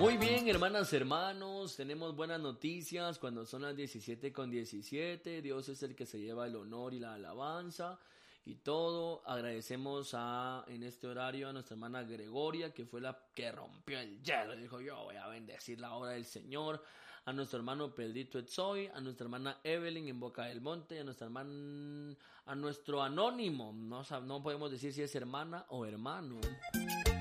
Muy bien, hermanas, hermanos, tenemos buenas noticias cuando son las 17:17. Dios es el que se lleva el honor y la alabanza y todo. Agradecemos en este horario a nuestra hermana Gregoria, que fue la que rompió el hielo. Dijo, yo voy a bendecir la obra del Señor. A nuestro hermano Pedrito Etzoy, a nuestra hermana Evelyn en Boca del Monte, a nuestro anónimo. No podemos decir si es hermana o hermano.